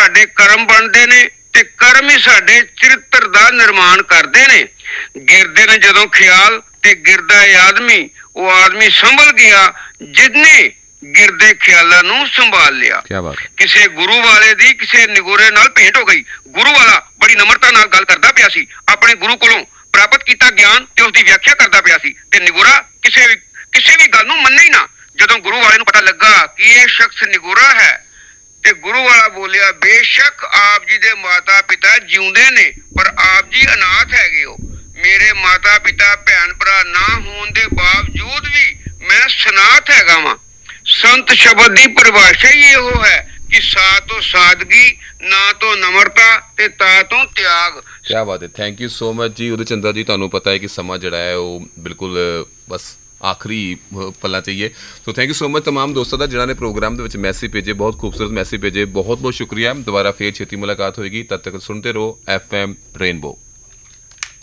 ਸਾਡੇ ਕਰਮ ਬਣਦੇ ਨੇ ਤੇ ਕਰਮ ਹੀ ਸਾਡੇ ਚਰਿੱਤਰ ਦਾ ਨਿਰਮਾਣ ਕਰਦੇ ਨੇ। ਗਿਰਦੇ ਨੇ ਜਦੋਂ ਖਿਆਲ ਤੇ ਗਿਰਦਾ ਹੈ ਆਦਮੀ, ਉਹ ਆਦਮੀ ਸੰਭਲ ਗਿਆ ਜਿਹਨੇ ਗਿਰਦੇ ਖਿਆਲਾਂ ਨੂੰ ਸੰਭਾਲ ਲਿਆ। ਕਿਸੇ ਗੁਰੂ ਵਾਲੇ ਦੀ ਕਿਸੇ ਨਿਗੋਰੇ ਨਾਲ ਭੇਂਟ ਹੋ ਗਈ। ਗੁਰੂ ਵਾਲਾ ਬੜੀ ਨਮਰਤਾ ਨਾਲ ਗੱਲ ਕਰਦਾ ਪਿਆ ਸੀ, ਆਪਣੇ ਗੁਰੂ ਕੋਲੋਂ ਪ੍ਰਾਪਤ ਕੀਤਾ ਗਿਆਨ ਤੇ ਉਸਦੀ ਵਿਆਖਿਆ ਕਰਦਾ ਪਿਆ ਸੀ ਤੇ ਨਿਗੋਰਾ ਕਿਸੇ ਵੀ ਗੱਲ ਨੂੰ ਮੰਨੇ ਹੀ ਨਾ। ਜਦੋਂ ਗੁਰੂ ਵਾਲੇ ਨੂੰ ਪਤਾ ਲੱਗਾ ਕਿ ਇਹ ਸ਼ਖਸ ਨਿਗੋਰਾ ਹੈ ਤੇ ਗੁਰੂ ਵਾਲਾ ਬੋਲਿਆ, ਬੇਸ਼ੱਕ ਆਪ ਜੀ ਦੇ ਮਾਤਾ ਪਿਤਾ ਜਿਉਂਦੇ ਨੇ ਪਰ ਆਪ ਜੀ ਅਨਾਥ ਹੈਗੇ ਹੋ। ਮੇਰੇ ਮਾਤਾ ਪਿਤਾ ਭੈਣ ਭਰਾ ਨਾ ਹੋਣ ਦੇ ਬਾਵਜੂਦ ਵੀ ਮੈਂ ਸਨਾਥ ਹੈਗਾ ਵਾਂ। ਸੰਤ ਸ਼ਬਦ ਦੀ ਪਰਿਭਾਸ਼ਾ ਹੀ ਇਹੋ ਹੈ ਕਿ ਸਾ ਤੋਂ ਸਾਦਗੀ, ਨਾ ਤੋਂ ਨਮਰਤਾ ਤੇ ਤਾ ਤੋਂ ਤਿਆਗ। ਕਿਆ ਬਾਤ ਹੈ, ਥੈਂਕ ਯੂ ਸੋ ਮਚ ਜੀ ਉਦੈ ਚੰਦਰ ਜੀ। ਤੁਹਾਨੂੰ ਪਤਾ ਹੈ ਕਿ ਸਮਾਂ ਜਿਹੜਾ ਹੈ ਉਹ ਬਿਲਕੁਲ ਬਸ ਆਖਰੀ ਪਲਾਂ ਚਾਹੀਏ। So thank you so much ਤਮਾਮ ਦੋਸਤਾਂ ਦਾ ਜਿਹਨਾਂ ਨੇ ਪ੍ਰੋਗਰਾਮ ਦੇ ਵਿੱਚ ਮੈਸੇਜ ਭੇਜੇ, ਬਹੁਤ ਖੂਬਸੂਰਤ ਮੈਸੇਜ ਭੇਜੇ। ਬਹੁਤ ਬਹੁਤ ਸ਼ੁਕਰੀਆ। ਦੁਬਾਰਾ ਫੇਰ ਛੇਤੀ ਮੁਲਾਕਾਤ ਹੋਏਗੀ, ਤਦ ਤੱਕ ਸੁਣਦੇ ਰਹੋ FM ਰੇਨਬੋ।